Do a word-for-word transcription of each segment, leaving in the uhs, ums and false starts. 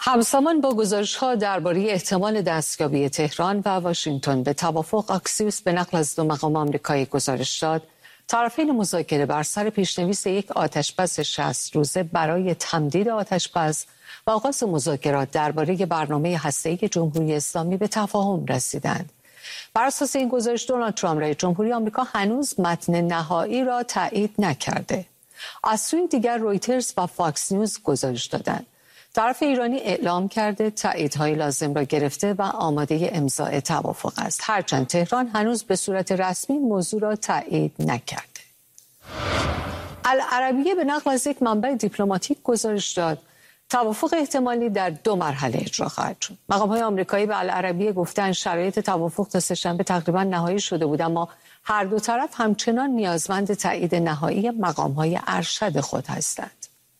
همزمان با گزارش‌ها درباره احتمال دستیابی تهران و واشنگتن به توافق، اکسیوس به نقل از دو مقام آمریکایی گزارش داد طرفین مذاکره بر سر پیشنویس یک آتشبس شصت روزه برای تمدید آتشبس و آغاز مذاکرات درباره برنامه هسته‌ای جمهوری اسلامی به تفاهم رسیدند. بر اساس این گزارش، دونالد ترامپ رئیس جمهوری آمریکا هنوز متن نهایی را تایید نکرده. از سوی دیگر رویترز و فاکس نیوز گزارش دادند. طرف ایرانی اعلام کرده تاییدهای لازم را گرفته و آماده امضاء توافق است، هرچند تهران هنوز به صورت رسمی موضوع را تایید نکرده. العربیه به نقل از یک منبع دیپلماتیک گزارش داد توافق احتمالی در دو مرحله اجرا خواهد شد. مقام‌های آمریکایی به العربیه گفتند شرایط توافق تا سه‌شنبه تقریبا نهایی شده بود، اما هر دو طرف همچنان نیازمند تایید نهایی مقام‌های ارشد خود هستند.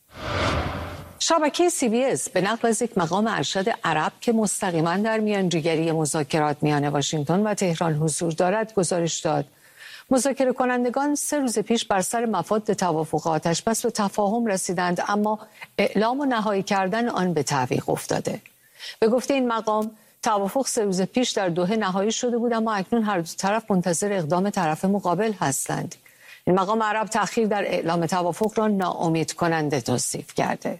شبکه سی بی اس به نقل از یک مقام ارشد عرب که مستقیما در میانجیگری مذاکرات میان واشنگتن و تهران حضور دارد گزارش داد مذاکره کنندگان سه روز پیش بر سر مفاد توافق آتشبس به تفاهم رسیدند، اما اعلام و نهایی کردن آن به تعویق افتاده. به گفته این مقام، توافق سه روز پیش در دوحه نهایی شده بود، اما اکنون هر دو طرف منتظر اقدام طرف مقابل هستند. این مقام عرب تأخیر در اعلام توافق را ناامید کننده توصیف کرده.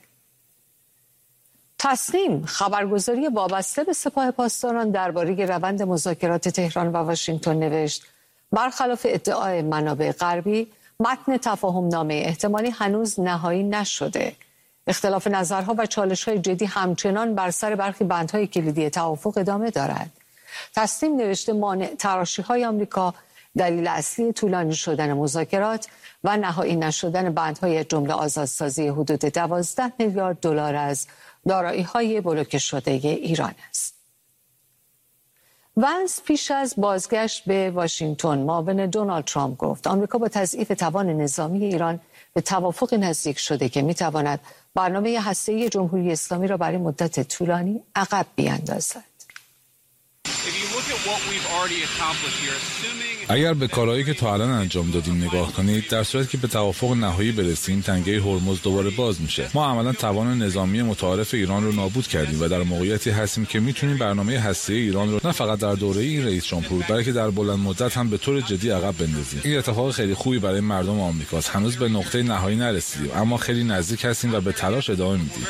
تصنیم خبرگزاری وابسته به سپاه پاسداران درباره روند مذاکرات تهران و واشنگتن نوشت برخلاف ادعای منابع غربی، متن تفاهم نامه احتمالی هنوز نهایی نشده. اختلاف نظرها و چالش‌های جدی همچنان بر سر برخی بندهای کلیدی توافق ادامه دارد. تصنیم نوشته مانع تراشی‌های آمریکا دلیل اصلی طولانی شدن مذاکرات و نهایی نشدن بندهای جمله آزادسازی حدود دوازده میلیارد دلار از دارایی‌های بلوکه شده ایران است. ونس پیش از بازگشت به واشنگتن معاون دونالد ترامپ گفت آمریکا با تضعیف توان نظامی ایران به توافق نزدیک شده که می‌تواند برنامه هسته‌ای جمهوری اسلامی را برای مدت طولانی عقب بیاندازد. اگر به کارهایی که تا الان انجام دادیم نگاه کنید، در صورتی که به توافق نهایی برسیم تنگه هرمز دوباره باز میشه. ما عملا توان نظامی متعارف ایران رو نابود کردیم و در موقعیتی هستیم که میتونیم برنامه هسته‌ای ایران رو نه فقط در دوره این رئیس جمهور بلکه در بلند مدت هم به طور جدی عقب بندازیم. این اتفاق خیلی خوبی برای مردم آمریکاست. هنوز به نقطه نهایی نرسیدیم، اما خیلی نزدیک هستیم و به تلاش ادامه میدیم.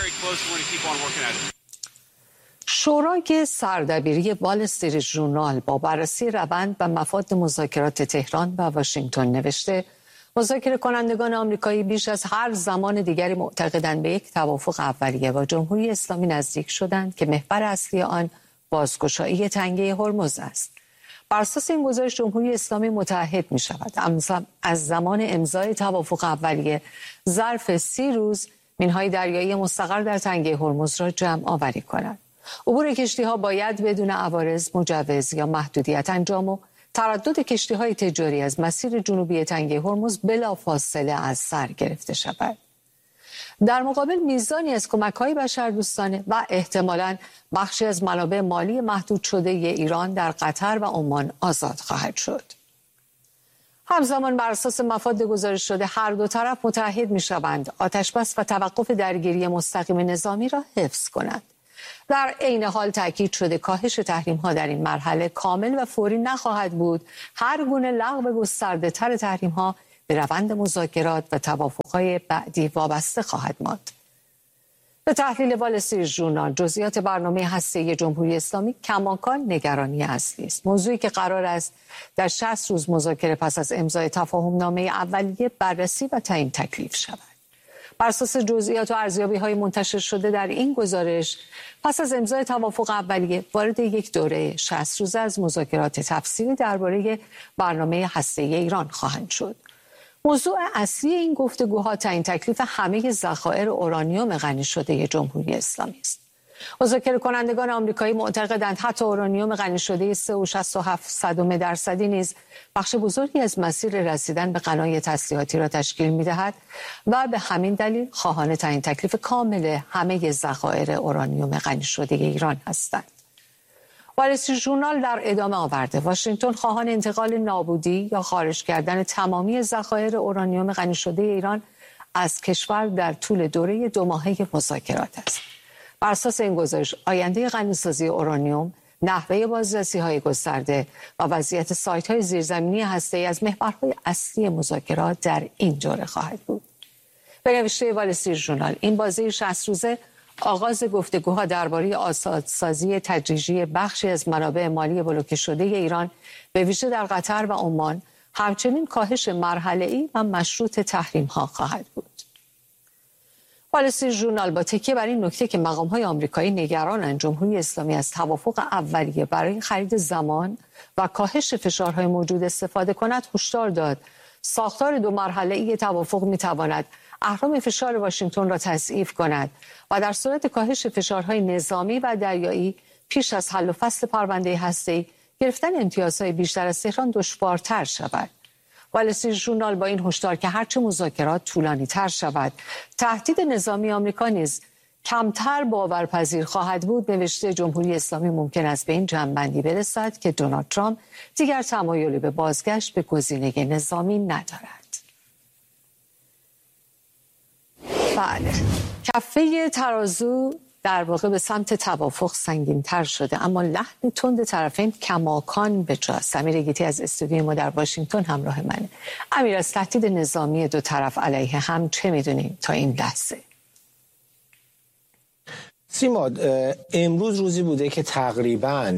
شورای سردبیری وال استریت ژورنال با بررسی روند و مفاد مذاکرات تهران و واشنگتن نوشته مذاکره کنندگان آمریکایی بیش از هر زمان دیگری معتقدند به یک توافق اولیه با جمهوری اسلامی نزدیک شدند که محور اصلی آن بازگشایی تنگه هرمز است. بر اساس این گزارش جمهوری اسلامی متعهد می شود از زمان امضای توافق اولیه ظرف سی روز مینهای دریایی مستقر در تنگه هرمز را جمع آوری کند. عبور کشتی‌ها باید بدون عوارض، مجوز یا محدودیت انجام و تردد کشتی‌های تجاری از مسیر جنوبی تنگه هرمز بلافاصله از سر گرفته شود. در مقابل میزانی از کمک‌های بشردوستانه و احتمالاً بخشی از منابع مالی محدود شده ایران در قطر و عمان آزاد خواهد شد. همزمان بر اساس مفاد گزارش شده هر دو طرف متعهد می‌شوند آتشبس و توقف درگیری مستقیم نظامی را حفظ کنند. در عین حال تاکید شده کاهش تحریم‌ها در این مرحله کامل و فوری نخواهد بود. هر گونه لغو گسترده‌تر تحریم‌ها به روند مذاکرات و توافق‌های بعدی وابسته خواهد ماند. به تحلیل وال استریت ژورنال جزئیات برنامه هسته‌ای جمهوری اسلامی کماکان نگرانی اصلی است. موضوعی که قرار است در شصت روز مذاکره پس از امضای تفاهم نامه اولیه بررسی و تعیین تکلیف شود. بر اساس جزئیات و ارزیابی‌های منتشر شده در این گزارش پس از امضای توافق اولیه وارد یک دوره شصت روزه از مذاکرات تفصیلی درباره برنامه هسته‌ای ایران خواهند شد. موضوع اصلی این گفتگوها تعیین تکلیف همه ذخایر اورانیوم غنی شده جمهوری اسلامی است. مذاکره کنندگان آمریکایی معتقدند حتی اورانیوم غنی شده سه و شصت و هفت صدم درصدی نیز بخش بزرگی از مسیر رسیدن به غنای تسلیحاتی را تشکیل می‌دهد و به همین دلیل خواهان تعیین تکلیف کامل همه ذخایر اورانیوم غنی شده ایران هستند. وال استریت ژورنال در ادامه آورده واشنگتن خواهان انتقال نابودی یا خارج کردن تمامی ذخایر اورانیوم غنی شده ایران از کشور در طول دوره دو ماهه مذاکرات است. بر اساس این گزارش آینده غنیسازی اورانیوم، نحوه بازرسی‌های گسترده و وضعیت سایت‌های زیرزمینی هسته‌ای از محورهای اصلی مذاکرات در این دوره خواهد بود. به نوشته وال استریت ژورنال، این بازی شصت روزه آغاز گفتگوها درباره آزادسازی تدریجی بخشی از منابع مالی بلوکه شده ایران به ویژه در قطر و عمان، همچنین کاهش مرحله‌ای و مشروط تحریم‌ها خواهد بود. وال استریت ژورنال با تکیه بر این نکته که مقام‌های آمریکایی نگرانند جمهوری اسلامی از توافق اولیه برای خرید زمان و کاهش فشارهای موجود استفاده کند، هشدار داد ساختار دو مرحله‌ای توافق می‌تواند اهرم فشار واشنگتن را تضعیف کند و در صورت کاهش فشارهای نظامی و دریایی پیش از حل و فصل پرونده هسته‌ای گرفتن امتیازهای بیشتر از تهران دشوارتر شود. وال استریت ژورنال با این هشدار که هرچه مذاکرات طولانی‌تر شود، تهدید نظامی آمریکا نیز کمتر باورپذیر خواهد بود، نوشته جمهوری اسلامی ممکن است به این جمع‌بندی برسد که دونالد ترامپ دیگر تمایلی به بازگشت به گزینه نظامی ندارد. بله، کفه ترازو در واقع به سمت توافق سنگین تر شده، اما لحن تند طرفین کماکان به جاست. امیر گیتی از استودیوی ما در واشنگتن همراه منه. امیر، از تهدید نظامی دو طرف علیه هم چه میدونیم تا این لحظه؟ سیما، امروز روزی بوده که تقریباً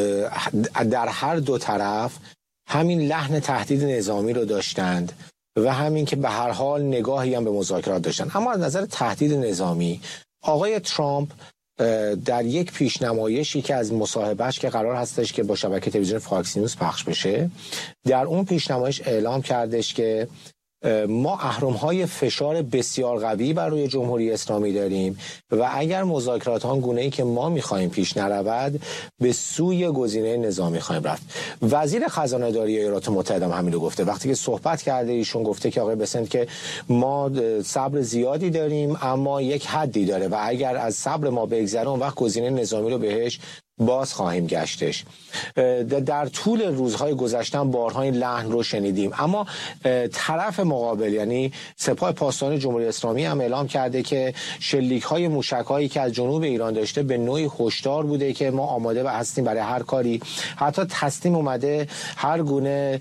در هر دو طرف همین لحن تهدید نظامی رو داشتند و همین که به هر حال نگاهی هم به مذاکرات داشتن. اما از نظر تهدید نظامی، آقای ترامپ در یک پیشنمایشی که از مصاحبهش که قرار هستش که با شبکه تلویزیون فاکس نیوز پخش بشه، در اون پیشنمایش اعلام کردش که ما اهرم‌های فشار بسیار قوی بر روی جمهوری اسلامی داریم و اگر مذاکرات ها گونه‌ای که ما می‌خوایم پیش نرود، به سوی گزینه نظامی خواهیم رفت. وزیر خزانه داری ایالات متحده هم همین رو گفته. وقتی که صحبت کرده ایشون گفته که آقای بسنت که ما صبر زیادی داریم اما یک حدی داره و اگر از صبر ما بگذره اون وقت گزینه نظامی رو بهش باز خواهیم گشتش. در طول روزهای گذشته بارها این لحن رو شنیدیم، اما طرف مقابل یعنی سپاه پاسداران جمهوری اسلامی هم اعلام کرده که شلیک‌های موشک‌هایی که از جنوب ایران داشته به نوعی هشدار بوده که ما آماده هستیم برای هر کاری. حتی تصمیم اومده هر گونه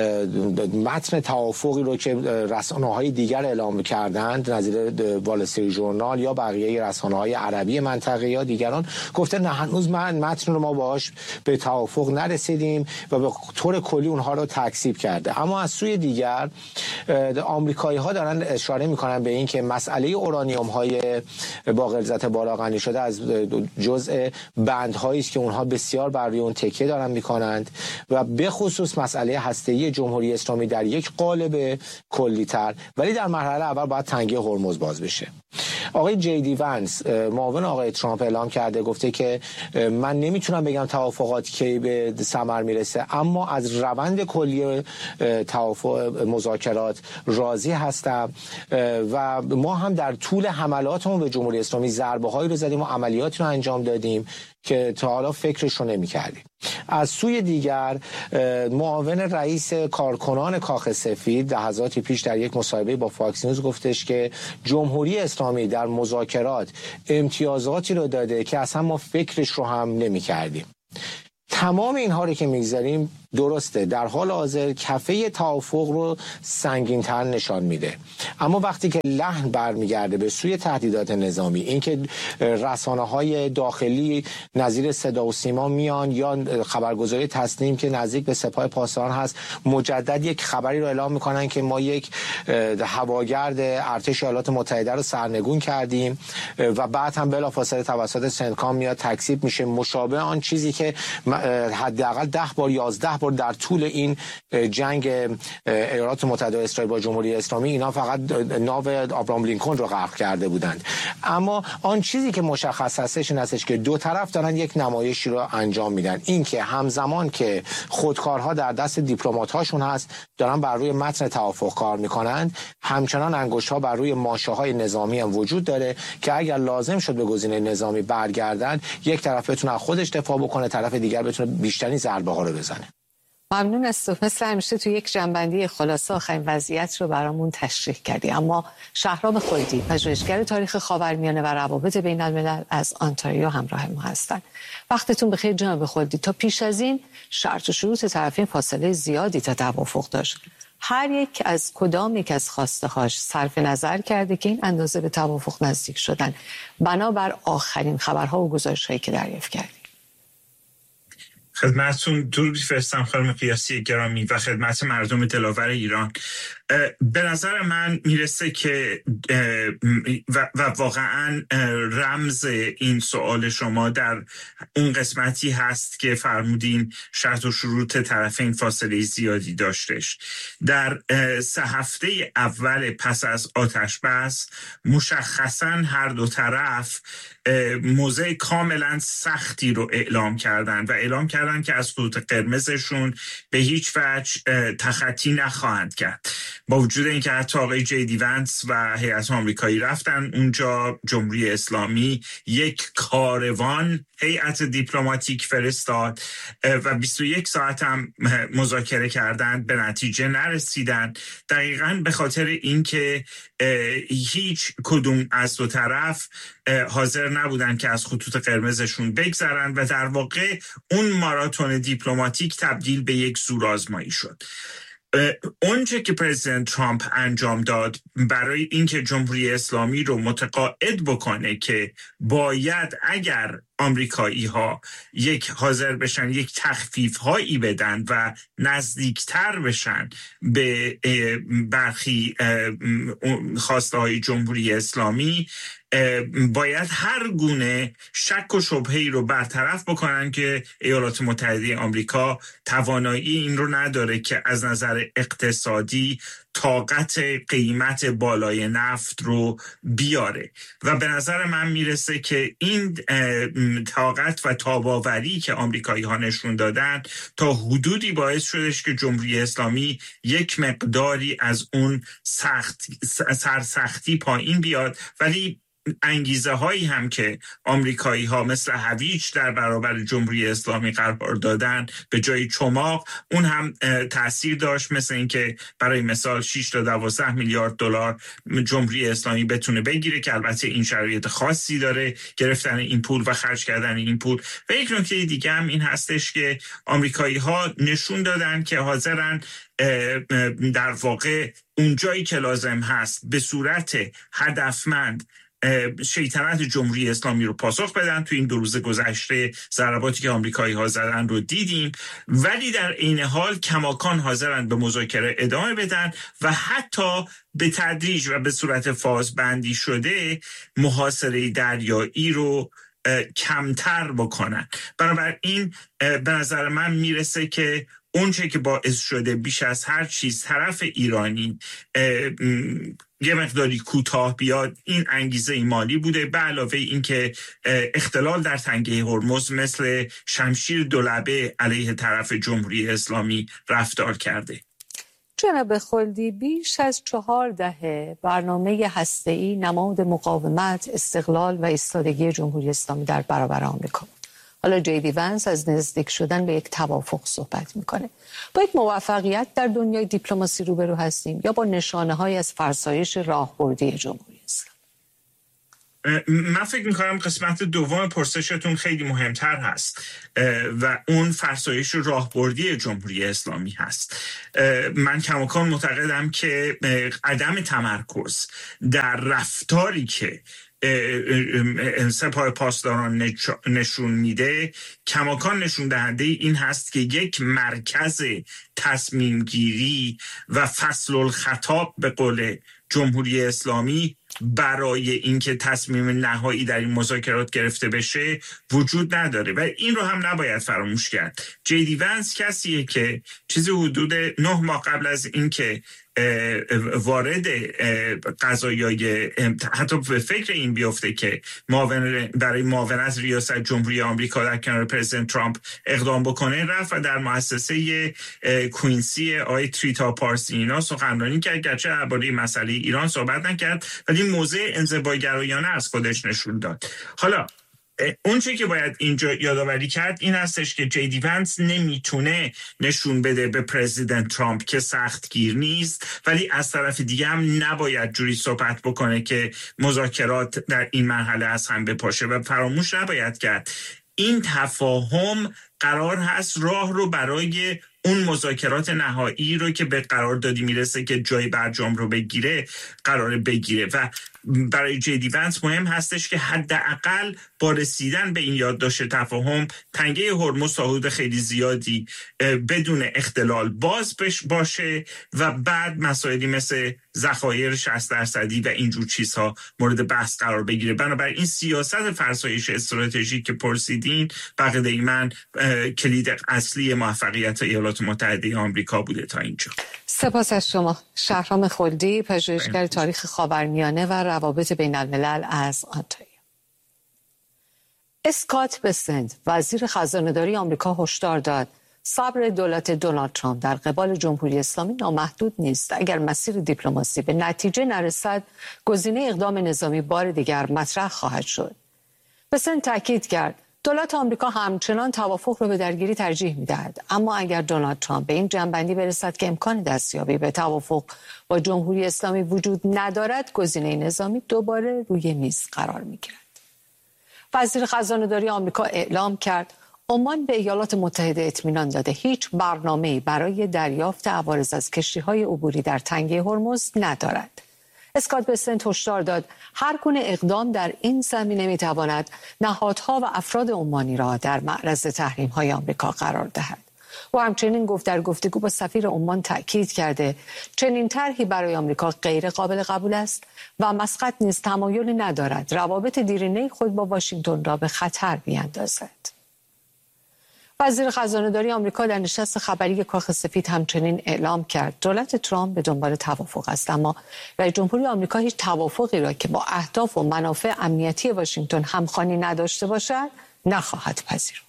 متن توافقی رو که رسانه‌های دیگر اعلام کردند، نظیر وال استریت ژورنال یا بقیه رسانه‌های عربی منطقه یا دیگران، گفته نه هنوز من متن رو ما باهاش به توافق نرسیدیم و به طور کلی اونها رو تکذیب کرده. اما از سوی دیگر آمریکایی ها دارن اشاره میکنن به این که مسئله اورانیوم های با غلظت بالا غنی شده از جزء بندهایی است که اونها بسیار بر روی اون تکیه دارن میکنند و به خصوص مسئله هسته‌ای جمهوری اسلامی در یک قالب کلی تر، ولی در مرحله اول باید تنگه هرمز باز بشه. آقای جی دی ونس معاون آقای ترامپ اعلام کرده، گفته که من نمیتونم بگم توافقات کی به ثمر میرسه، اما از روند کلی توافق مذاکرات راضی هستم و ما هم در طول حملاتمون به جمهوری اسلامی ضربه هایی رو زدیم و عملیاتی رو انجام دادیم که تا حالا فکرش رو نمی‌کردیم. از سوی دیگر معاون رئیس کارکنان کاخ سفید لحظاتی پیش در یک مصاحبه با فاکس نیوز گفتش که جمهوری اسلامی در مذاکرات امتیازاتی رو داده که اصلا ما فکرش رو هم نمی‌کردیم. تمام اینها رو که میگذاریم درسته، در حال حاضر کفه توافق رو سنگین‌تر نشان میده، اما وقتی که لحن برمیگرده به سوی تهدیدات نظامی، اینکه رسانه‌های داخلی نظیر صدا و سیما میان یا خبرگزاری تسنیم که نزدیک به سپاه پاسداران هست مجدد یک خبری رو اعلام میکنن که ما یک هواگرد ارتش ایالات متحده رو سرنگون کردیم و بعد هم بلافاصله توسط سنتکام میاد تکذیب میشه، مشابه آن چیزی که حداقل ده بار یازده بار در طول این جنگ ایالات متحده و اسرائیل با جمهوری اسلامی اینا فقط ناو آبراهام لینکلن رو غرق کرده بودند. اما آن چیزی که مشخص هستش این هستش که دو طرف دارن یک نمایشی رو انجام میدن، این که همزمان که خودکارها در دست دیپلمات‌هاشون هست دارن بر روی متن توافق کار میکنند، همچنان انگشت‌ها بر روی ماشه‌های نظامی هم وجود داره که اگر لازم شد به گزینه نظامی برگردن، یک طرف بتونه خودش دفاع بکنه، طرف دیگر بتونه بیشترین ضربه ها رو بزنه. ممنون از تو. مثل همیشه تو یک جنبندی خلاصه آخرین وضعیت رو برامون تشریح کردی. اما شهرام خلدی، پژوهشگر تاریخ خاورمیانه و روابط بین الملل از آنتاریو همراه ما هستند. وقتتون بخیر جناب خلدی. تا پیش از این شرط و شروط طرفین فاصله زیادی تا توافق داشت. هر یک از کدام یک از خواسته‌هاش صرف نظر کرده که این اندازه به توافق نزدیک شدن، بنابر آخرین خبرها و گزارش‌هایی که دریافت کردیم. خدمتتون درود می‌فرستم خانم قیاسی گرامی و خدمت مردم دلاور ایران. به نظر من میرسه که و, و واقعا رمز این سوال شما در اون قسمتی هست که فرمودین شرط و شروط طرفین فاصله زیادی داشتش. در سه هفته اول پس از آتش بس مشخصا هر دو طرف موضع کاملا سختی رو اعلام کردن و اعلام کردن که از خطوط قرمزشون به هیچ وجه تخطی نخواهند کرد. با وجود اینکه حتی آقای جی دی ونس و هیئت آمریکایی رفتن اونجا، جمهوری اسلامی یک کاروان هیئت دیپلماتیک فرستاد و بیست و یک ساعت هم مذاکره کردن، به نتیجه نرسیدن. دقیقاً به خاطر اینکه هیچ کدوم از دو طرف حاضر نبودن که از خطوط قرمزشون بگذرن و در واقع اون ماراتون دیپلماتیک تبدیل به یک زورآزمایی شد. اونچه که پرزیدنت ترامپ انجام داد برای اینکه جمهوری اسلامی رو متقاعد بکنه که باید اگر آمریکایی ها یک حاضر بشن یک تخفیف هایی بدن و نزدیکتر بشن به برخی خواسته های جمهوری اسلامی، باید هر گونه شک و شبهه‌ای رو برطرف بکنن که ایالات متحده آمریکا توانایی این رو نداره که از نظر اقتصادی طاقت قیمت بالای نفت رو بیاره و به نظر من میرسه که این طاقت و تاباوری که آمریکایی ها نشون دادن تا حدودی باعث شدش که جمهوری اسلامی یک مقداری از اون سخت سرسختی پایین بیاد، ولی انگیزه هایی هم که آمریکایی ها مثل هویج در برابر جمهوری اسلامی قرار دادن به جای چماق، اون هم تأثیر داشت. مثل اینکه برای مثال شش تا دوازده میلیارد دلار جمهوری اسلامی بتونه بگیره که البته این شرایط خاصی داره گرفتن این پول و خرج کردن این پول. و یک نکته دیگه هم این هستش که آمریکایی ها نشون دادن که حاضرن در واقع اون جایی که لازم هست به صورت هدفمند شیطنت جمهوری اسلامی رو پاسخ بدن. تو این دو روز گذشته ضرباتی که آمریکایی ها زدن رو دیدیم، ولی در عین حال کماکان حاضرن به مذاکره ادامه بدن و حتی به تدریج و به صورت فاز بندی شده محاصره دریایی رو کمتر بکنن. بنابراین به نظر من میرسه که اونچه که باعث شده بیش از هر چیز طرف ایرانی یه مقداری کوتاه بیاد این انگیزه مالی بوده، به علاوه اینکه اختلال در تنگه هرمز مثل شمشیر دولبه علیه طرف جمهوری اسلامی رفتار کرده. جناب خلدی، بیش از چهار دهه برنامه هسته‌ای نماد مقاومت، استقلال و ایستادگی جمهوری اسلامی در برابر آمریکا. حالا جی دی ونس از نزدیک شدن به یک توافق صحبت میکنه. با یک موفقیت در دنیای دیپلماسی روبرو هستیم یا با نشانه های از فرسایش راهبردی جمهوری اسلامی؟ من فکر میکنم قسمت دوم پرسشتون خیلی مهمتر هست و اون فرسایش راهبردی جمهوری اسلامی هست. من کماکان معتقدم که عدم تمرکز در رفتاری که سپاه پاسداران نشون میده کماکان نشون دهنده این هست که یک مرکز تصمیم گیری و فصل الخطاب به قول جمهوری اسلامی برای اینکه تصمیم نهایی در این مذاکرات گرفته بشه وجود نداره و این رو هم نباید فراموش کرد. جی دی ونس کسیه که چیزی حدود نه ماه قبل از اینکه وارد قضایای حتی به فکر این بیفته که معاون برای معاونت ریاست جمهوری آمریکا در کنار پرزیدنت ترامپ اقدام بکنه، رفت و در مؤسسه کوینسی آی تریتا پارسی اینا سخنرانی کرد، گرچه درباره مسئله ایران صحبت نکرد ولی موضع انزوای‌گرایانه از خودش نشون داد. حالا اون چیزی که باید اینجا یادآوری کرد این هستش که جی دی ونس نمیتونه نشون بده به پرزیدنت ترامپ که سختگیر نیست، ولی از طرف دیگه هم نباید جوری صحبت بکنه که مذاکرات در این مرحله از هم بپاشه و فراموش نباید کرد این تفاهم قرار هست راه رو برای اون مذاکرات نهایی رو که به قراردادی میرسه که جای برجام رو بگیره قراره بگیره و برای جی دی ونس مهم هستش که حداقل با رسیدن به این یادداشت تفاهم تنگه هرمز تا حدود خیلی زیادی بدون اختلال باز باشه و بعد مسائلی مثل ذخایر شصت درصدی و اینجور چیزها مورد بحث قرار بگیره. بنابراین این سیاست فرسایش استراتژیک که پرسیدین بقیده من کلید اصلی موفقیت ایالات متحده آمریکا بوده تا اینجا. سپاس از شما. شهرام خلدی، پژوهشگر تاریخ خاورمیانه و روابط بین الملل از آنتاریو. اسکات بسنت، وزیر خزانه‌داری آمریکا، هشدار داد صبر دولت دونالد ترامپ در قبال جمهوری اسلامی نامحدود نیست. اگر مسیر دیپلماسی به نتیجه نرسد، گزینه اقدام نظامی بار دیگر مطرح خواهد شد. بسنت تاکید کرد دولت آمریکا همچنان توافق را به درگیری ترجیح می‌دهد، اما اگر دونالد ترامپ به این جنبندی برسد که امکان دستیابی به توافق با جمهوری اسلامی وجود ندارد، گزینه نظامی دوباره روی میز قرار می‌گیرد. وزیر خزانه‌داری آمریکا اعلام کرد عمان به ایالات متحده اطمینان داده هیچ برنامه‌ای برای دریافت عوارض از کشتی‌های عبوری در تنگه هرمز ندارد. اسکات بسنت هشدار داد هر گونه اقدام در این زمینه می‌تواند نهادها و افراد عمانی را در معرض تحریم‌های آمریکا قرار دهد. او همچنین گفت در گفتگو با سفیر عمان تأکید کرده چنین طرحی برای آمریکا غیر قابل قبول است و مسقط نیز تمایلی ندارد روابط دیرینه خود با واشنگتن را به خطر بیندازد. وزیر خزانه‌داری آمریکا در نشست خبری کاخ سفید همچنین اعلام کرد دولت ترامپ به دنبال توافق است، اما رئیس جمهوری آمریکا هیچ توافقی را که با اهداف و منافع امنیتی واشنگتن همخوانی نداشته باشد نخواهد پذیرفت.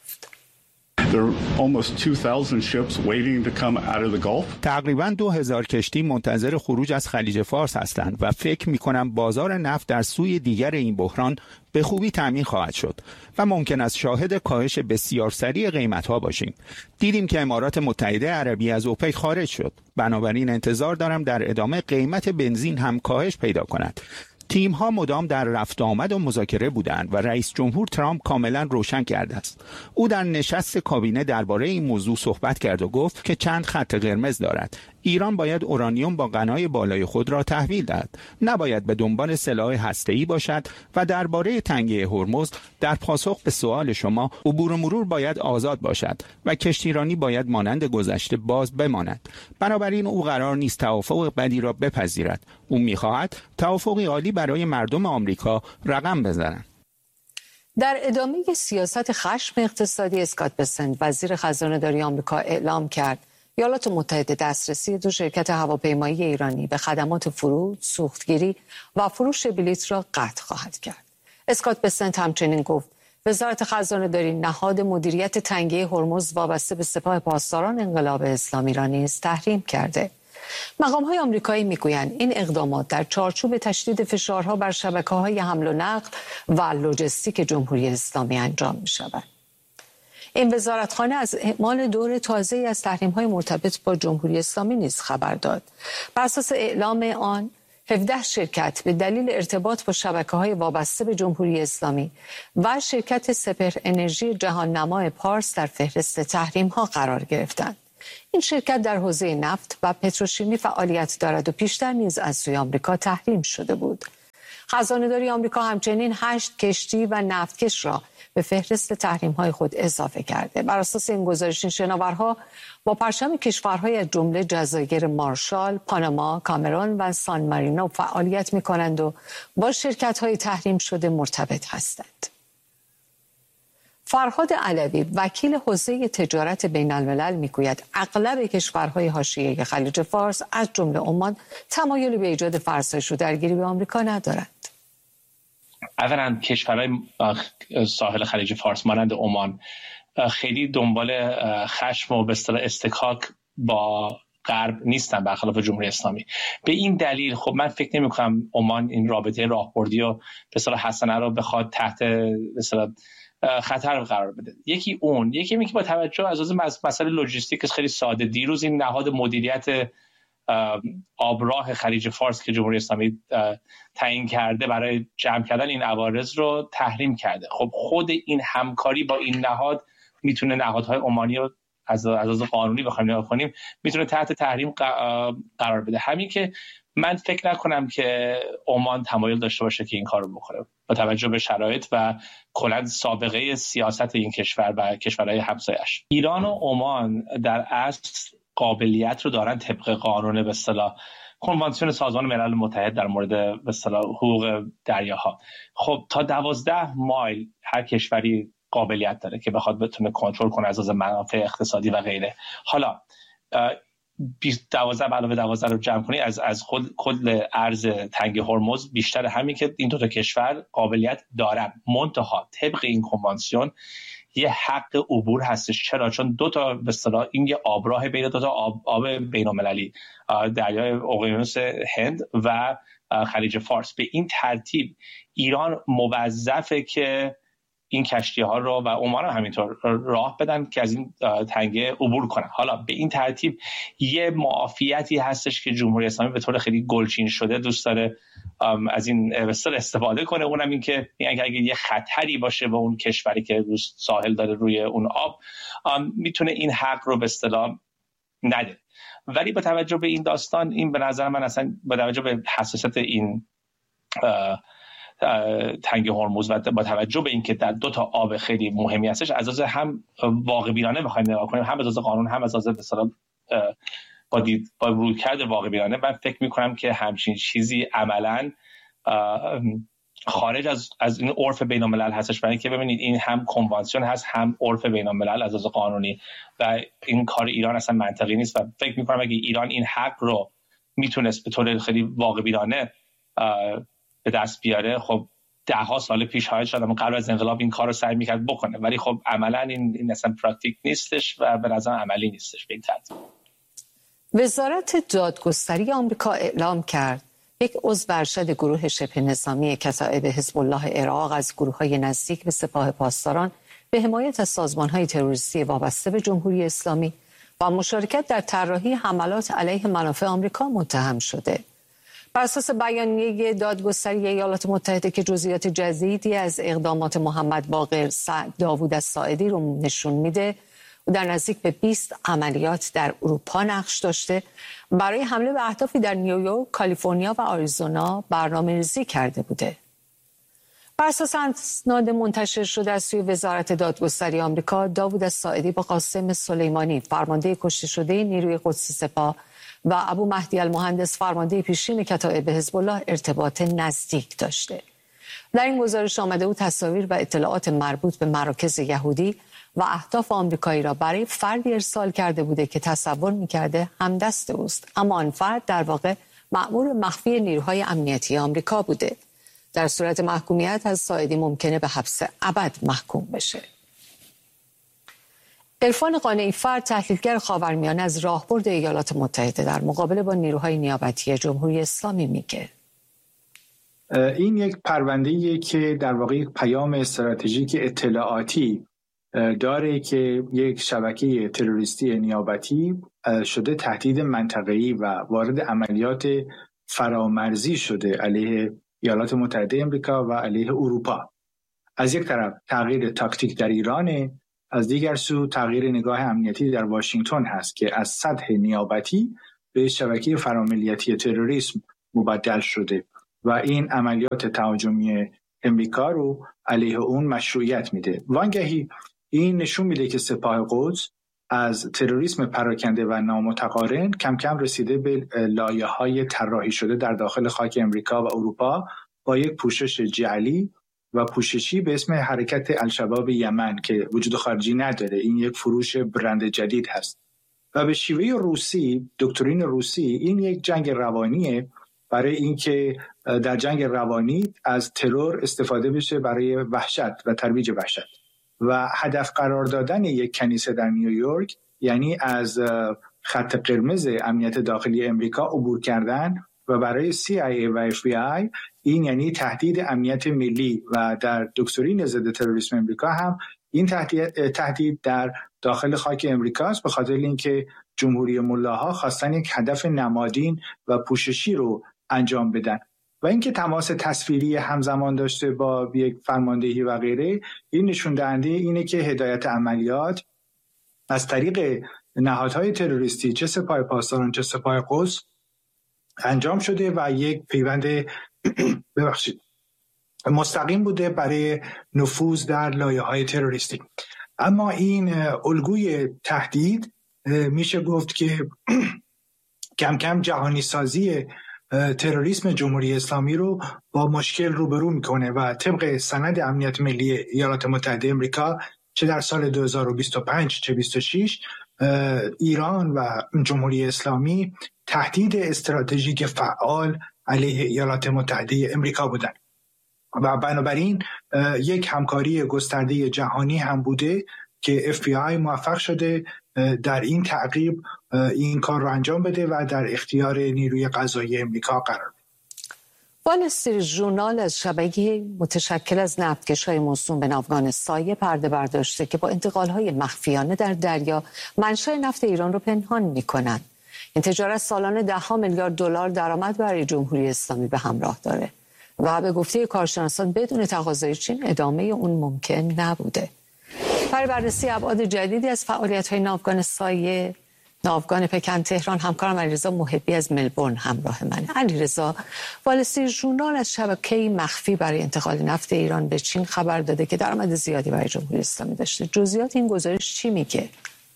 تقریباً دو هزار کشتی منتظر خروج از خلیج فارس هستند و فکر می‌کنم بازار نفت در سوی دیگر این بحران به خوبی تامین خواهد شد و ممکن است شاهد کاهش بسیار سریع قیمت‌ها باشیم. دیدیم که امارات متحده عربی از اوپک خارج شد. بنابراین انتظار دارم در ادامه قیمت بنزین هم کاهش پیدا کند. تیم‌ها مدام در رفت آمد و مذاکره بودند و رئیس جمهور ترامپ کاملا روشن کرده است. او در نشست کابینه درباره این موضوع صحبت کرد و گفت که چند خط قرمز دارد. ایران باید اورانیوم با غنای بالای خود را تحویل دهد، نباید به دنبال سلاح هسته‌ای باشد و درباره تنگه هرمز در پاسخ به سوال شما عبور و مرور باید آزاد باشد و کشتیرانی باید مانند گذشته باز بماند. بنابراین او قرار نیست توافق بدی را بپذیرد. او می‌خواهد توافقی عالی برای مردم آمریکا رقم بزنند. در ادامه سیاست خشم اقتصادی، اسکات بسنت، وزیر خزانه‌داری آمریکا، اعلام کرد ایالات متحده دسترسی دو شرکت هواپیمایی ایرانی به خدمات فرود، سوختگیری و فروش بلیط را قطع خواهد کرد. اسکات بسنت همچنین گفت وزارت خزانه‌داری نهاد مدیریت تنگه هرمز وابسته به سپاه پاسداران انقلاب اسلامی را نیز تحریم کرده. مقام‌های آمریکایی می‌گویند این اقدامات در چارچوب تشدید فشارها بر شبکه‌های حمل و نقل و لوجستیک جمهوری اسلامی انجام می‌شود. این وزارتخانه از اعمال دور تازه‌ای از تحریم‌های مرتبط با جمهوری اسلامی نیز خبر داد. بر اساس اعلام آن، هفده شرکت به دلیل ارتباط با شبکه‌های وابسته به جمهوری اسلامی و شرکت سپهر انرژی جهان‌نما پارس در فهرست تحریم‌ها قرار گرفتند. این شرکت در حوزه نفت و پتروشیمی فعالیت دارد و پیشتر نیز از سوی آمریکا تحریم شده بود. خزانه‌داری آمریکا همچنین هشت کشتی و نفتکش را به فهرست تحریم‌های خود اضافه کرده. بر اساس این گزارش، شناورها با پرچم کشورهای از جمله جزایر مارشال، پاناما، کامرون و سان مارینو فعالیت می‌کنند و با شرکت‌های تحریم شده مرتبط هستند. فرهاد علوی، وکیل حوزه تجارت بین الملل، میگوید اغلب کشورهای حاشیه خلیج فارس از جمله عمان تمایلی به ایجاد فرسایش و درگیری به آمریکا ندارند. اولا کشورهای ساحل خلیج فارس مانند عمان خیلی دنبال خشم و به اصطلاح استکاک با غرب نیستن برخلاف جمهوری اسلامی. به این دلیل خب من فکر نمی‌کنم عمان این رابطه راهبردی و به اصطلاح حسنه رو بخواد تحت به اصطلاح خطر قرار بده. یکی اون، یکی اینکه با توجه از مسئله لوجستیک خیلی ساده، دیروز این نهاد مدیریت آبراه خلیج فارس که جمهوری اسلامی تعیین کرده برای جمع کردن این عوارض رو تحریم کرده. خب خود این همکاری با این نهاد میتونه نهادهای عمانی رو از از قانونی بخوایم نگاه کنیم میتونه تحت تحریم قرار بده. همین که من فکر نکنم که عمان تمایل داشته باشه که این کارو بکنه با توجه به شرایط و کلاً سابقه سیاست این کشور و کشورهای همسایه‌اش. ایران و عمان در اصل قابلیت رو دارن طبق قانون به اصطلاح کنوانسیون سازمان ملل متحد در مورد به اصطلاح حقوق دریاها، خب تا دوازده مایل هر کشوری قابلیت داره که بخواد بتونه کنترل کنه از لحاظ منافع اقتصادی و غیره. حالا دوازده علاوه دوازده رو جمع کنی از از خود کل ارز تنگ هرمز بیشتر، همین که این دو تا کشور قابلیت دارن. منتها طبق این کنوانسیون یه حق عبور هستش. چرا؟ چون دو تا به اصطلاح این یه آبراه بین دو تا آب, آب بین‌المللی، دریای اقیانوس هند و خلیج فارس. به این ترتیب ایران موظفه که این کشتی ها رو و عمان هم همینطور راه بدن که از این تنگه عبور کنن. حالا به این ترتیب یه معافیتی هستش که جمهوری اسلامی به طور خیلی گلچین شده دوست داره از این استفاده کنه. اونم این که یعنی اگه یه خطری باشه به اون کشوری که روی ساحل داره روی اون آب، میتونه این حق رو به اصطلاح نده. ولی با توجه به این داستان، این به نظر من اصلا با توجه به حساسیت این تنگ هرمز و با توجه به اینکه در دو تا آب خیلی مهمی هستش، از لحاظ هم واقع بینانه بخوایم نگاه کنیم، هم از لحاظ قانون، هم از لحاظ مثلا با دید با رویکرد واقع بینانه، من فکر می‌کنم که همچین چیزی عملاً خارج از از این عرف بین‌الملل هستش. برای اینکه ببینید این هم کنوانسیون هست، هم عرف بین‌الملل از لحاظ قانونی، و این کار ایران اصلا منطقی نیست. و فکر می‌کنم اگه ایران این حق رو میتونست به طور خیلی واقع بینانه به دست بیاره، خب ده ها سال پیش های شاید قبل از انقلاب این کار رو سعی میکرد بکنه، ولی خب عملا این این اصلا پرکتیک نیستش و به نظر عملی نیستش. به این ترتیب وزارت دادگستری آمریکا اعلام کرد یک عضو ارشد گروه شبه نظامی کتائب حزب الله عراق از گروه‌های نزدیک به سپاه پاسداران به حمایت از سازمان‌های تروریستی وابسته به جمهوری اسلامی و مشارکت در طراحی حملات علیه منافع آمریکا متهم شده. بر اساس بیانیه دادگستری ایالات متحده که جزئیات جدیدی از اقدامات محمد باقر داوود الساعدی رو نشون میده و در نزدیک به بیست عملیات در اروپا نقش داشته، برای حمله به اهدافی در نیویورک، کالیفرنیا و آریزونا برنامه‌ریزی کرده بوده. بر اساس اسناد منتشر شده از سوی وزارت دادگستری آمریکا، داوود الساعدی با قاسم سلیمانی فرمانده کشته شده نیروی قدس سپاه و ابو مهدی المهندس فرمانده پیشین کتائب حزب الله ارتباط نزدیک داشته. در این گزارش آمده بود تصاویر و اطلاعات مربوط به مراکز یهودی و اهداف آمریکایی را برای فردی ارسال کرده بوده که تصور می‌کرده همدست اوست، اما آن فرد در واقع مأمور مخفی نیروهای امنیتی آمریکا بوده. در صورت محکومیت از ساعدی ممکنه به حبس ابد محکوم بشه. عرفان قانعی فرد، تحلیلگر خاورمیانه از راهبرد ایالات متحده در مقابله با نیروهای نیابتی جمهوری اسلامی میگه این یک پرونده‌ایه که در واقع یک پیام استراتژیک اطلاعاتی داره که یک شبکه تروریستی نیابتی شده تهدید منطقه‌ای و وارد عملیات فرامرزی شده علیه ایالات متحده آمریکا و علیه اروپا. از یک طرف تغییر تاکتیک در ایرانه، از دیگر سو تغییر نگاه امنیتی در واشنگتن هست که از سطح نیابتی به شبکه فراملیتی تروریسم مبدل شده و این عملیات تهاجمی امریکا رو علیه اون مشروعیت میده. وانگهی این نشون میده که سپاه قدس از تروریسم پراکنده و نامتقارن کم کم رسیده به لایه‌های طراحی شده در داخل خاک امریکا و اروپا با یک پوشش جعلی و پوششی به اسم حرکت الشباب یمن که وجود خارجی نداره. این یک فروش برند جدید هست و به شیوه روسی، دکترین روسی، این یک جنگ روانیه برای اینکه در جنگ روانی از ترور استفاده بشه برای وحشت و ترویج وحشت. و هدف قرار دادن یک کنیسه در نیویورک یعنی از خط قرمز امنیت داخلی امریکا عبور کردن و برای سی آی ای و اف بی آی این یعنی تهدید امنیت ملی و در دکترین ضد تروریسم امریکا هم این تهدید, تهدید در داخل خاک امریکاست، به خاطر اینکه جمهوری ملاها خواستن یک هدف نمادین و پوششی رو انجام بدن و اینکه تماس تصویری همزمان داشته با یک فرماندهی و غیره، این نشون دهنده اینه که هدایت عملیات از طریق نهادهای تروریستی چه سپاه پاسداران چه سپاه قدس انجام شده و یک پیوند ببخشید مستقیم بوده برای نفوذ در لایه‌های تروریستی. اما این الگوی تهدید میشه گفت که کم کم جهانی سازی تروریسم جمهوری اسلامی رو با مشکل روبرو میکنه و طبق سند امنیت ملی ایالات متحده آمریکا چه در سال دو هزار و بیست و پنج چه بیست و شش ایران و جمهوری اسلامی تهدید استراتژیک فعال علیه ایالات متحده آمریکا بودند و بنابراین یک همکاری گسترده جهانی هم بوده که اف بی آی موفق شده در این تعقیب این کار رو انجام بده و در اختیار نیروی قضایی امریکا قرار بده. وال استریت ژورنال از شبکه متشکل از نفتکش‌های موسوم به ناوگان سایه پرده برداشته که با انتقال‌های مخفیانه در دریا منشأ نفت ایران رو پنهان می‌کنند. این تجارت سالانه ده ها میلیارد دلار درآمد برای جمهوری اسلامی به همراه داره و به گفته کارشناسان بدون تقاضای چین ادامه اون ممکن نبوده. برای بررسی ابعاد جدیدی از فعالیت‌های ناوگان سایه، ناوگان پکن تهران، همکارم علیرضا محبی از ملبورن همراه منه. علیرضا، وال استریت ژورنال از شبکه‌ای مخفی برای انتقال نفت ایران به چین خبر داده که درآمد زیادی برای جمهوری اسلامی داشته. جزئیات این گزارش چی میگه؟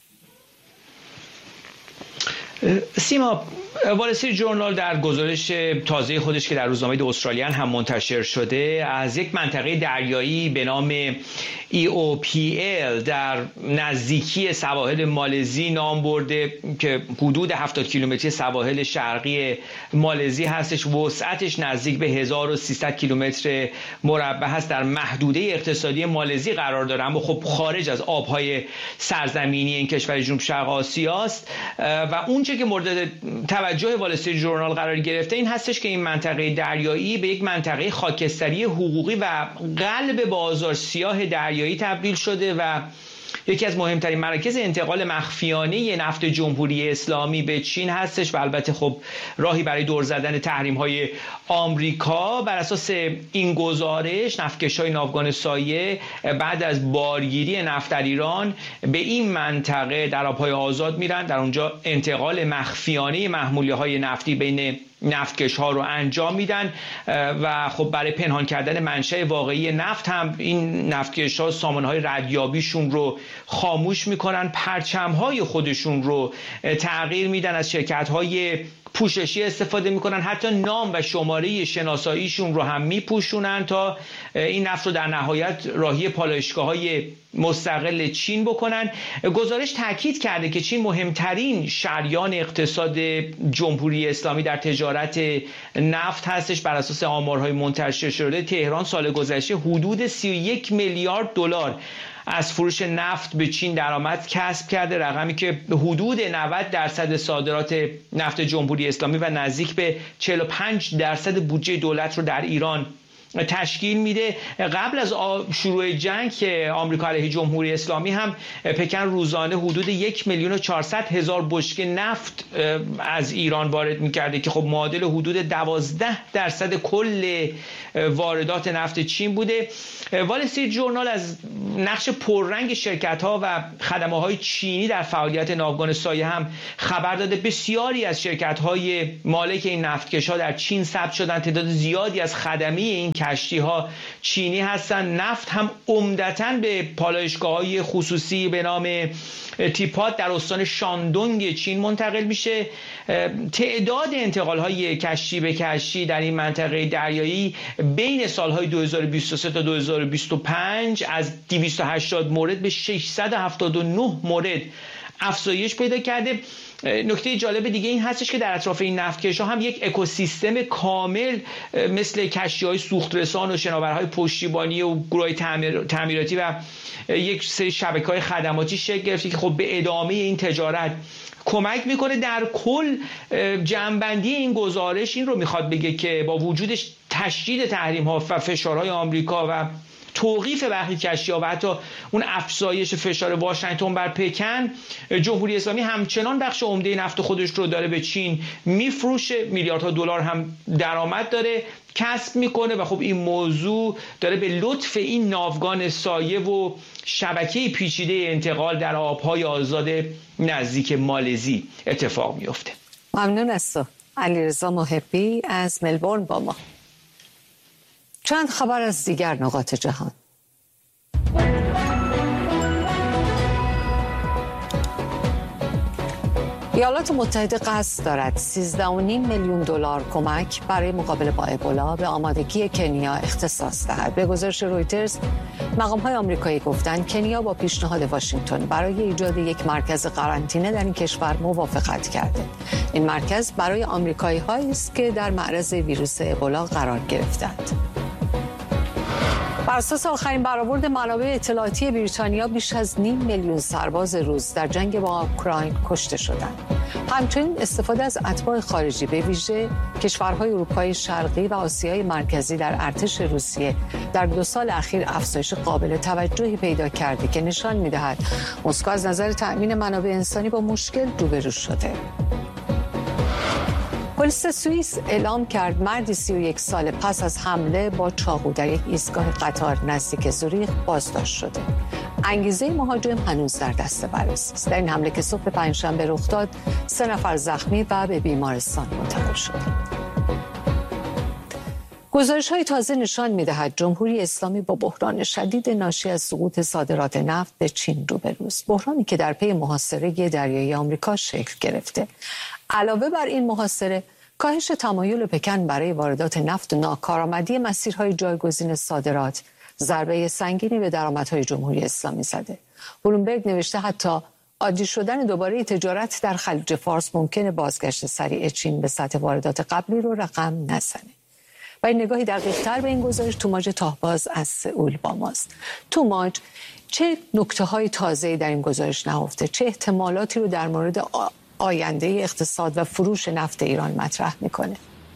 سیما، وال استریت ژورنال در گزارش تازه خودش که در روزنامه دی استرالیان هم منتشر شده از یک منطقه دریایی به نام ای او پی ال در نزدیکی سواحل مالزی نام برده که حدود هفتاد کیلومتری سواحل شرقی مالزی هستش. وسعتش نزدیک به هزار و سیصد کیلومتر مربع هست، در محدوده اقتصادی مالزی قرار داره، اما خب خارج از آبهای سرزمینی این کشور جنوب شرق آسیاست. و اونچه که مورد توجه وال استریت ژورنال قرار گرفته این هستش که این منطقه دریایی به یک منطقه خاکستری حقوقی و قلب بازار سیاه دریایی تبدیل شده و یکی از مهمترین مراکز انتقال مخفیانه نفت جمهوری اسلامی به چین هستش و البته خب راهی برای دور زدن تحریم‌های آمریکا. بر اساس این گزارش نفتکش‌های ناوگان سایه بعد از بارگیری نفت در ایران به این منطقه در آب‌های آزاد میرن، در اونجا انتقال مخفیانه محموله نفتی بین نفتکش ها رو انجام میدن و خب برای پنهان کردن منشأ واقعی نفت هم این نفتکش ها سامانه های ردیابیشون رو خاموش میکنن، پرچم های خودشون رو تغییر میدن، از شرکت های پوششی استفاده میکنن، حتی نام و شماره شناساییشون رو هم میپوشونن تا این نفت رو در نهایت راهی پالایشگاه‌های مستقل چین بکنن. گزارش تاکید کرده که چین مهمترین شریان اقتصاد جمهوری اسلامی در تجارت نفت هستش. بر اساس آمارهای منتشر شده تهران سال گذشته حدود سی و یک میلیارد دلار از فروش نفت به چین درآمد کسب کرده، رقمی که حدود نود درصد صادرات نفت جمهوری اسلامی و نزدیک به چهل و پنج درصد بودجه دولت رو در ایران تشکیل میده. قبل از شروع جنگ که آمریکا علیه جمهوری اسلامی هم پکن روزانه حدود یک میلیون و چهارصد هزار بشکه نفت از ایران وارد میکرده که خب معادل حدود دوازده درصد کل واردات نفت چین بوده. وال استریت ژورنال از نقش پررنگ شرکت ها و خدمه های چینی در فعالیت ناوگان سایه هم خبر داده. بسیاری از شرکت های مالک این نفتکش ها در چین ثبت شدن، تعداد زیادی از خدمه این کشتی ها چینی هستن. نفت هم عمدتاً به پالایشگاه های خصوصی به نام تیپات در استان شاندونگ چین منتقل میشه. تعداد انتقال های کشتی به کشتی در این منطقه دریایی بین سالهای دو هزار و بیست و سه تا دو هزار و بیست و پنج از دویست و هشتاد مورد به ششصد و هفتاد و نه مورد افزایش پیدا کرده. نکته جالب دیگه این هستش که در اطراف این نفتکش‌ها هم یک اکوسیستم کامل مثل کشتی‌های سوخترسان و شناورهای پشتیبانی و گروه‌های تعمیر، تعمیراتی و یک سری شبکه‌های خدماتی شکل گرفته که خب به ادامه این تجارت کمک میکنه. در کل جمع‌بندی این گزارش این رو میخواد بگه که با وجودش تشدید تحریم‌ها و فشارهای آمریکا و توقیف برخی کشتی‌ها و حتی اون افزایش فشار واشنگتن بر پکن، جمهوری اسلامی همچنان بخش عمده نفت خودش رو داره به چین میفروشه، میلیاردها دلار هم درآمد داره کسب میکنه و خب این موضوع داره به لطف این ناوگان سایه و شبکه پیچیده انتقال در آبهای آزاد نزدیک مالزی اتفاق میفته. ممنون از تو علیرضا محبی از ملبورن با ما. چند خبر از دیگر نقاط جهان. ایالات متحده قصد دارد سیزده و نیم میلیون دلار کمک برای مقابله با ابولا به آمادگی کنیا اختصاص دهد. به گزارش رویترز، مقام‌های آمریکایی گفتند کنیا با پیشنهاد واشنگتن برای ایجاد یک مرکز قرنطینه در این کشور موافقت کرده. این مرکز برای آمریکایی‌هایی است که در معرض ویروس ابولا قرار گرفتند. بر اساس آخرین برآورد منابع اطلاعاتی بریتانیا، بیش از نیم میلیون سرباز روس در جنگ با اوکراین کشته شدند. همچنین استفاده از اتباع خارجی به ویژه کشورهای اروپای شرقی و آسیای مرکزی در ارتش روسیه در دو سال اخیر افزایش قابل توجهی پیدا کرده که نشان می‌دهد مسکو از نظر تأمین منابع انسانی با مشکل روبرو شده. پلیس سوئیس اعلام کرد مردی سی و یک ساله پس از حمله با چاقو در یک ایستگاه قطار نزدیک زوریخ بازداشت شده. انگیزه مهاجم هنوز در دست بررسی است. در این حمله که صبح پنجشنبه رخ داد، سه نفر زخمی و به بیمارستان منتقل شدند. گزارش‌های تازه نشان می‌دهد جمهوری اسلامی با بحران شدید ناشی از سقوط صادرات نفت به چین روبروست. بحرانی که در پی محاصره دریایی آمریکا شکل گرفته. علاوه بر این محاصره، کاهش تمایل پکن برای واردات نفت و ناکارآمدی مسیرهای جایگزین صادرات ضربه سنگینی به درآمدهای جمهوری اسلامی زده. بلومبرگ نوشته حتی عادی شدن دوباره تجارت در خلیج فارس ممکنه بازگشت سریع چین به سطح واردات قبلی رو رقم نزنه. و این نگاهی دقیق‌تر به این گزارش توماج تاهباز از سئول با ماست. توماج، چه نکته‌های تازه‌ای در این گزارش نهفته؟ چه احتمالاتی رو در مورد آینده اقتصاد و فروش نفت ایران مطرح میکنه؟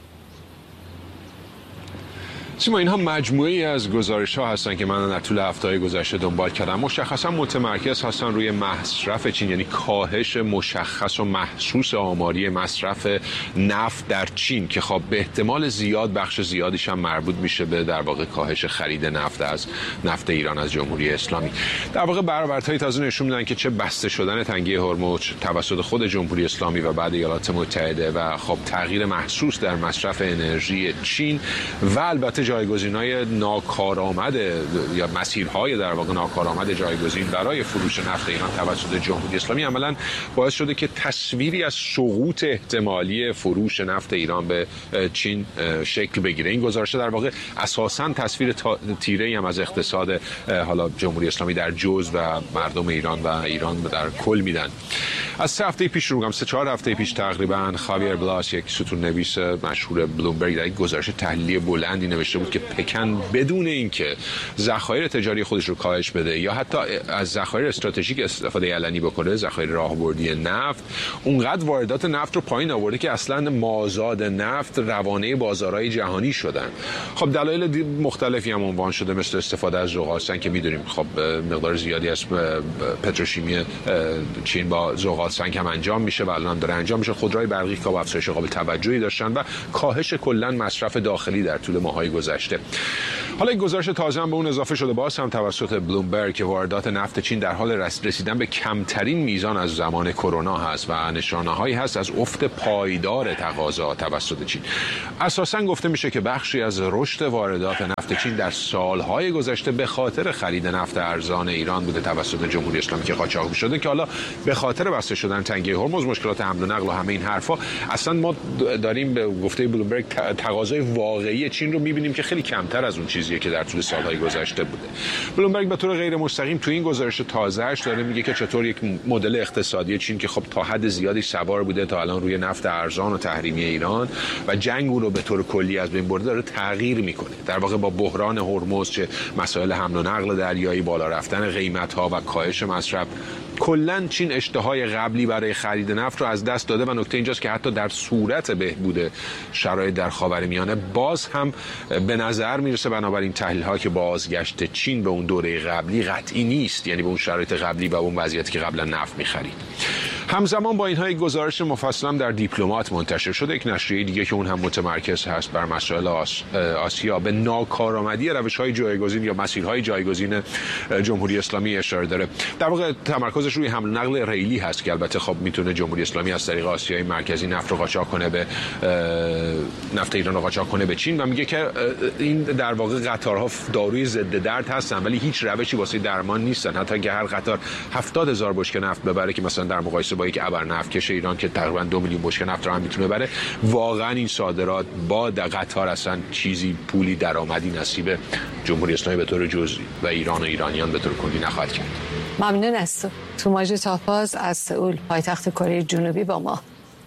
سیما، اینها مجموعی از گزارش ها هستن که من در طول هفته‌های گذشته دنبال کردم. مشخصا متمرکز هستن روی مصرف چین، یعنی کاهش مشخص و محسوس آماری مصرف نفت در چین که خب به احتمال زیاد بخش زیادیش هم مربوط میشه به در واقع کاهش خرید نفت از نفت ایران از جمهوری اسلامی. در واقع برآوردهای تازه نشون میدن که چه بسته شدن تنگه هرمز توسط خود جمهوری اسلامی و بعد ایالات متحده و خب تغییر محسوس در مصرف انرژی چین و البته جایگزین‌های ناکارآمد یا مسیرهای در واقع ناکارآمد جایگزین برای فروش نفت ایران توسط جمهوری اسلامی عملاً باعث شده که تصویری از سقوط احتمالی فروش نفت ایران به چین شکل بگیره. این گزارش در واقع اساساً تصویر تیره‌ای هم از اقتصاد حالا جمهوری اسلامی در جزء و مردم ایران و ایران در کل میدن. از سه هفته پیش رو میگم سه چهار هفته پیش تقریباً خاویر بلاس، یک ستون‌نویس مشهور بلومبرگ، در یک گزارش تحلیلی بلندی نوشته بود که پکن بدون اینکه ذخایر تجاری خودش رو کاهش بده یا حتی از ذخایر استراتژیک استفاده علنی بکنه، ذخایر راهبردی نفت، اونقدر واردات نفت رو پایین آورده که اصلا مازاد نفت روانه بازارهای جهانی شدن. خب دلایل مختلفی هم عنوان شده، مثل استفاده از ذغال سنگ که میدونیم خب مقدار زیادی از پتروشیمی چین با ذغال سنگ هم انجام میشه و الان داره انجام میشه. خودروهای برقی که با افزایش قابل توجهی داشتن و کاهش کلا مصرف داخلی در طول ماه‌های گذشته. حالا این گزارش تازه هم به اون اضافه شده باز هم توسط بلومبرگ که واردات نفت چین در حال رسیدن به کمترین میزان از زمان کرونا هست و نشانه‌هایی هست از افت پایدار تقاضا توسط چین. اساساً گفته میشه که بخشی از رشد واردات نفت چین در سالهای گذشته به خاطر خرید نفت ارزان ایران بوده توسط جمهوری اسلامی که قاچاق می‌شده، که حالا به خاطر بسته شدن تنگه هرمز، مشکلات حمل و نقل و همه این حرفا، اصلا ما داریم به گفته بلومبرگ تقاضای واقعی چین رو می‌بینیم می‌بینیم که خیلی کمتر از اون چیزیه که در طول سالهای گذشته بوده. بلومبرگ به طور غیر مستقیم تو این گزارش تازه‌اش داره میگه که چطور یک مدل اقتصادی چین که خب تا حد زیادی سوار بوده تا الان روی نفت ارزان و تحریمی ایران و جنگ رو به طور کلی از بین برده داره تغییر میکنه. در واقع با بحران هرمز، چه مسائل حمل و نقل دریایی، بالا رفتن قیمت‌ها و کاهش مصرف، کلاً چین اشتهای قبلی برای خرید نفت رو از دست داده و نکته اینجاست که حتی در صورت بهبود شرایط در خاورمیانه باز هم به نظر میرسه بنابراین تحلیل‌ها که بازگشت چین به اون دوره قبلی قطعی نیست، یعنی به اون شرایط قبلی و اون وضعیتی که قبلا نفت می‌خرید. همزمان با اینها یک گزارش مفصل در دیپلمات منتشر شده، یک نشریه دیگه که اون هم متمرکز هست بر مسائل آس... آسیا، به ناکارآمدی روش‌های جایگزین یا مسیرهای جایگزین جمهوری اسلامی اشاره داره. در واقع تمرکزش روی حمل و نقل ریلی هست که البته خب میتونه جمهوری اسلامی از طریق آسیای مرکزی نفت رو قاچاق کنه به نفت ایران رو قاچاق کنه به چین و میگه که این در واقع قطارها داروی ضد درد هستن ولی هیچ روشی واسه درمان نیستن. حتی اگه هر قطار هفتاد هزار بشکه نفت ببره که مثلا در مقایسه با یک ابر نفتکش ایران که تقریبا دو میلیون بشکه نفت رو هم میتونه ببره، واقعا این صادرات با قطار اصلا چیزی پولی درآمدی نصیب جمهوری اسلامی به طور جزئی و ایران و ایرانیان به طور کلی نخواهد کرد. ممنون است. توماژ تاپاز از سئول پایتخت کره جنوبی با ما.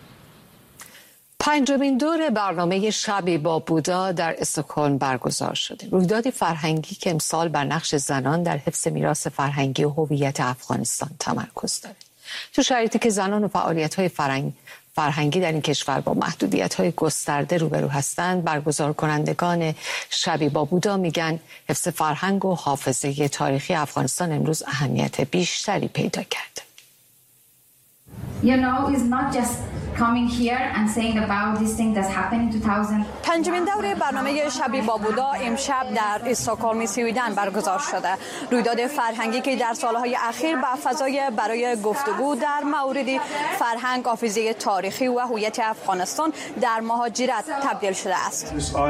پنجمین دور برنامه شبی با بودا در استکهلم برگزار شده. رویدادی فرهنگی که امسال بر نقش زنان در حفظ میراث فرهنگی و هویت افغانستان تمرکز داره. تو شرایطی که زنان و فعالیت‌های فرهنگ فرهنگی در این کشور با محدودیت‌های گسترده روبرو هستند، برگزار کنندگان شبی با بودا میگن حفظ فرهنگ و حافظه تاریخی افغانستان امروز اهمیت بیشتری پیدا کرده. You know, it's not just coming here and saying about this thing that's happened in two thousand. پنجمین دوره برنامه شبی با بودا امشب در استکهلم سویدن برگزار شده. رویداد فرهنگی که در سالهای اخیر با فضای برای گفتگو در مورد فرهنگ، حافظه تاریخی و هویت افغانستان در مهاجرت تبدیل شده است.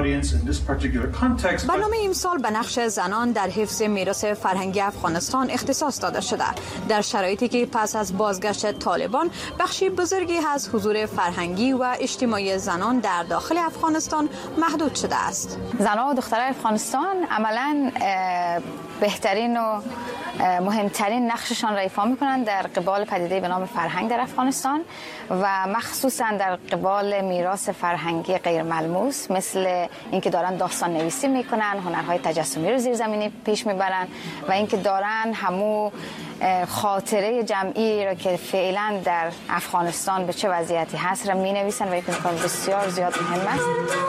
برنامه امسال به نقش زنان در حفظ میراث فرهنگی افغانستان اختصاص داده شده. در شرایطی که پس از بازگشت طالبان بخشی بزرگی از حضور فرهنگی و اجتماعی زنان در داخل افغانستان محدود شده است. زنان و دختران افغانستان عملاً بهترین و مهمترین نقششان را ایفا می‌کنند در قبال پدیده به نام فرهنگ در افغانستان و مخصوصاً در قبال میراث فرهنگی غیر ملموس، مثل اینکه دارن داستان نویسی میکنن، هنرهای تجسمی رو زیرزمینی پیش میبرن و اینکه دارن همو خاطره جمعی را که فعلا در افغانستان به چه وضعیتی هست را مینویسن و این کار بسیار زیاد مهم است.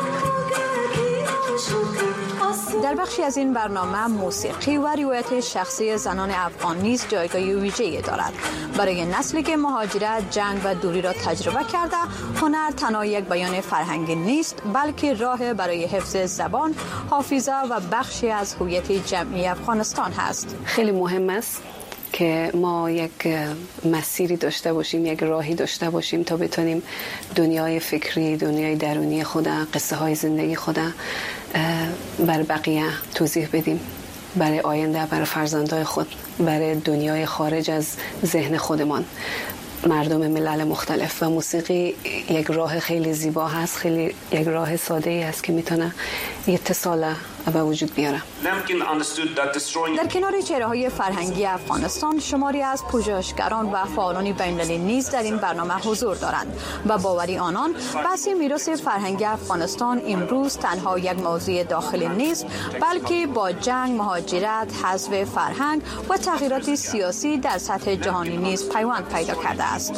در بخشی از این برنامه موسیقی و روایت شخصی زنان افغان نیز جایگاه ویژه‌ای دارد. برای نسلی که مهاجرت، جنگ و دوری را تجربه کرده، هنر تنها یک بیان فرهنگی نیست، بلکه راه برای حفظ زبان، حافظه و بخشی از هویت جمعی افغانستان هست. خیلی مهم است که ما یک مسیری داشته باشیم، یک راهی داشته باشیم تا بتونیم دنیای فکری، دنیای درونی خودم، قصه های زندگی خودم بر بقیه توضیح بدیم، برای آینده، برای فرزندای خود، برای دنیای خارج از ذهن خودمان، مردم ملل مختلف. و موسیقی یک راه خیلی زیبا هست، خیلی یک راه ساده ای است که میتونه اتصال به وجود بیاره. در کنار چهره‌های فرهنگی افغانستان، شماری از پژوهشگران و فعالان بین‌المللی نیز در این برنامه حضور دارند و باوری آنان بحث میراث فرهنگی افغانستان امروز تنها یک موضوع داخلی نیست، بلکه با جنگ، مهاجرت، حذف فرهنگ و تغییرات سیاسی در سطح جهانی نیز پیوند پیدا کرده است.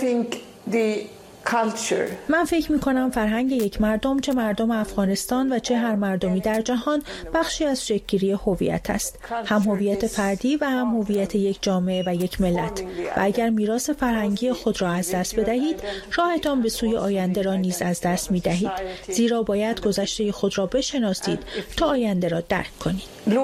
من فکر می کنم فرهنگ یک مردم، چه مردم افغانستان و چه هر مردمی در جهان، بخشی از شکل‌گیری هویت است، هم هویت فردی و هم هویت یک جامعه و یک ملت. و اگر میراث فرهنگی خود را از دست بدهید، راهتان به سوی آینده را نیز از دست می دهید، زیرا باید گذشته خود را بشناسید تا آینده را درک کنید.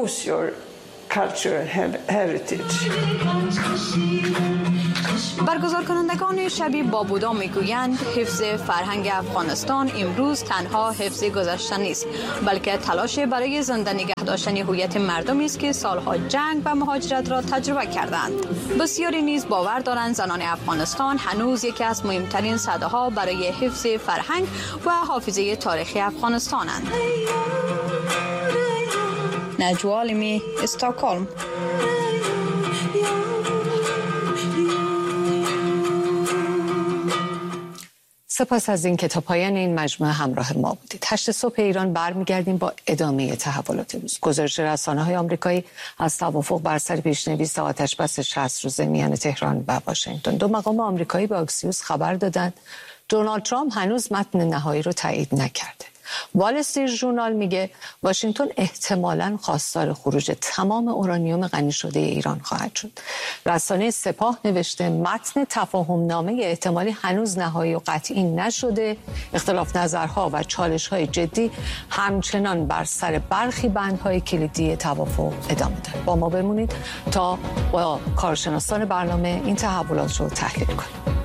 برگزار کنندگان شبی با بودا میگویند حفظ فرهنگ افغانستان امروز تنها حفظ گذشته نیست، بلکه تلاش برای زنده نگه داشتن هویت مردمی است که سالها جنگ و مهاجرت را تجربه کردند. بسیاری نیز باور دارند زنان افغانستان هنوز یکی از مهمترین صداها برای حفظ فرهنگ و حافظه تاریخی افغانستانند. نجوا عالمی، استکهلم. سپاس از این که تا پایان این مجموعه همراه ما بودید. هشت صبح ایران برمیگردیم با ادامه تحولات روز. گزارش رسانه‌های آمریکایی از توافق بر سر پیشنویس آتش‌بس شصت روزه میان تهران و واشنگتن. دو مقام آمریکایی به اکسیوس خبر دادند دونالد ترامپ هنوز متن نهایی رو تایید نکرده. وال استریت ژورنال میگه واشنگتن احتمالاً خواستار خروج تمام اورانیوم غنی شده ایران خواهد شد. رسانه سپاه نوشته متن تفاهم نامه احتمالی هنوز نهایی و قطعی نشده. اختلاف نظرها و چالش‌های جدی همچنان بر سر برخی بندهای کلیدی توافق ادامه دارد. با ما بمونید تا با کارشناسان برنامه این تحولات رو تحلیل کنیم.